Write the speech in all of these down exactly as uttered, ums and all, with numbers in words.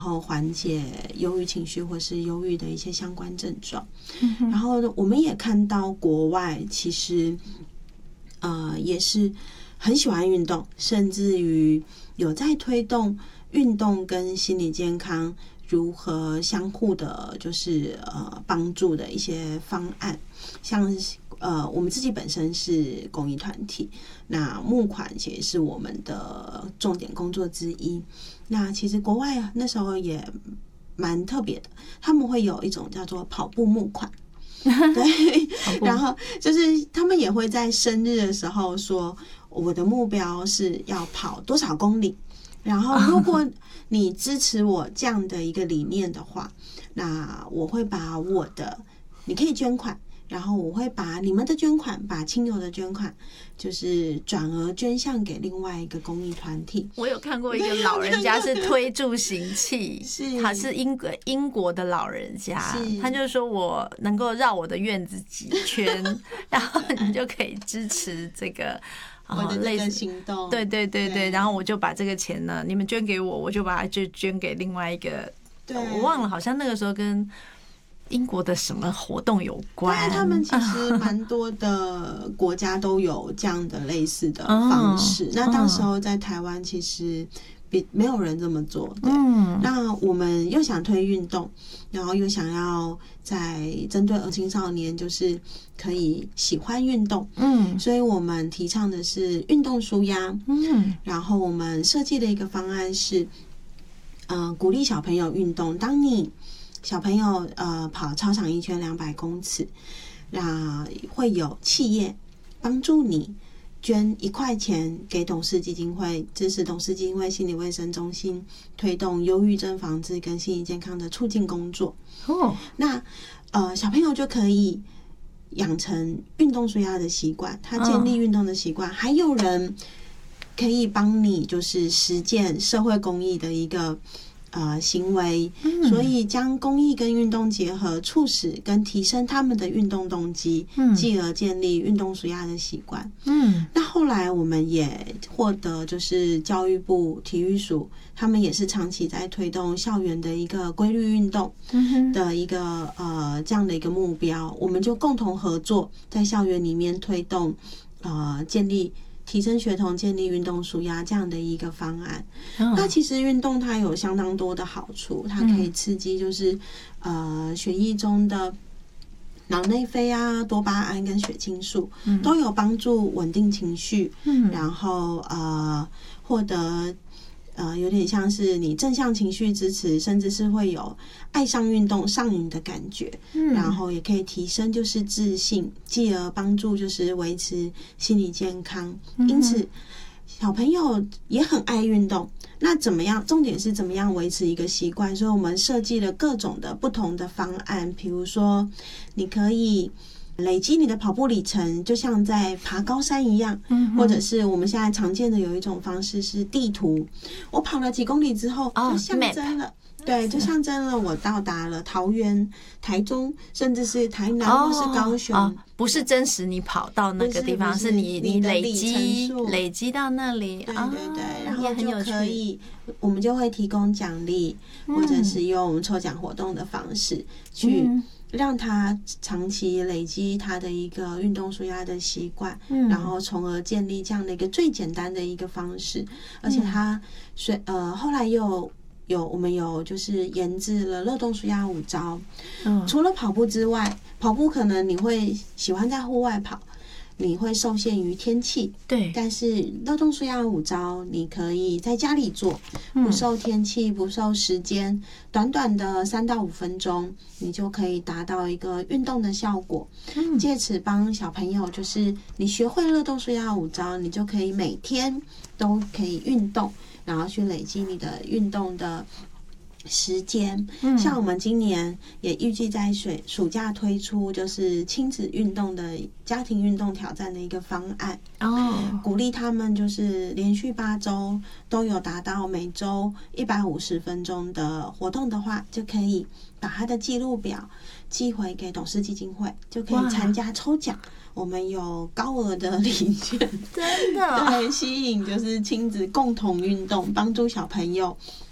然后缓解忧郁情绪或是忧郁的一些相关症状。嗯、然后我们也看到国外其实呃也是很喜欢运动，甚至于有在推动运动跟心理健康如何相互的，就是呃帮助的一些方案，像呃我们自己本身是公益团体，那募款其实是我们的重点工作之一。那其实国外那时候也蛮特别的，他们会有一种叫做跑步募款。对，然后就是他们也会在生日的时候说，我的目标是要跑多少公里，然后如果你支持我这样的一个理念的话，那我会把我的，你可以捐款，然后我会把你们的捐款，把亲友的捐款，就是转而捐向给另外一个公益团体。 我有看过一个老人家是推助行器，是他是英国英国的老人家，他就说我能够绕我的院子几圈，然后你就可以支持这个。 我的这个行动， 对对对 对, 对，然后我就把这个钱呢，你们捐给我，我就把它就捐给另外一个，我忘了，好像那个时候跟英国的什么活动有关。 对，他们其实蛮多的国家都有这样的类似的方式。嗯、那当时候在台湾其实比没有人这么做，对。嗯、那我们又想推运动，然后又想要在针对儿青少年，就是可以喜欢运动，嗯，所以我们提倡的是运动舒压，嗯，然后我们设计的一个方案是，呃，鼓励小朋友运动。当你小朋友呃跑操场一圈两百公尺，那会有企业帮助你捐一块钱给董事基金会，支持董事基金会心理卫生中心推动忧郁症防治跟心理健康的促进工作。哦，那呃小朋友就可以养成运动舒压的习惯，他建立运动的习惯，嗯、还有人可以帮你就是实践社会公益的一个呃行为，嗯、所以将公益跟运动结合，促使跟提升他们的运动动机，嗯、继而建立运动舒压的习惯。嗯，那后来我们也获得就是教育部体育署，他们也是长期在推动校园的一个规律运动的一个呃这样的一个目标，我们就共同合作在校园里面推动呃建立。提升学童建立运动舒压这样的一个方案。哦、那其实运动它有相当多的好处，它可以刺激就是呃血液中的脑内啡啊、多巴胺跟血清素，嗯、都有帮助稳定情绪，嗯、然后呃获得呃有点像是你正向情绪支持，甚至是会有爱上运动上瘾的感觉，嗯、然后也可以提升就是自信，继而帮助就是维持心理健康。嗯、因此小朋友也很爱运动，那怎么样？重点是怎么样维持一个习惯？所以我们设计了各种的不同的方案，比如说你可以累积你的跑步里程，就像在爬高山一样，嗯、或者是我们现在常见的有一种方式是地图，我跑了几公里之后就象征了。Oh, 对，就象征了我到达了桃园、台中，甚至是台南或是高雄。 哦哦、不是真实你跑到那个地方，是, 是你你累积累积到那里。 对对对，哦、然后就可以，我们就会提供奖励，嗯、或者是用抽奖活动的方式去让他长期累积他的一个运动舒压的习惯，嗯、然后从而建立这样的一个最简单的一个方式，而且他随呃后来又。有我们有就是研制了乐动舒压五招，嗯、除了跑步之外，跑步可能你会喜欢在户外跑，你会受限于天气， 对， 但是乐动舒压五招你可以在家里做，不受天气，不受时间，嗯、短短的三到五分钟，你就可以达到一个运动的效果，嗯、借此帮小朋友就是你学会乐动舒压五招，你就可以每天都可以运动。然后去累积你的运动的时间，嗯、像我们今年也预计在水暑假推出就是亲子运动的家庭运动挑战的一个方案，哦，鼓励他们就是连续八周都有达到每周一百五十分钟的活动的话，就可以把他的记录表寄回给董事基金会，就可以参加抽奖。我们有高额的礼券， 真的对，吸引就是亲子共同运动，帮助小朋友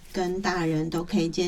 跟大人都可以建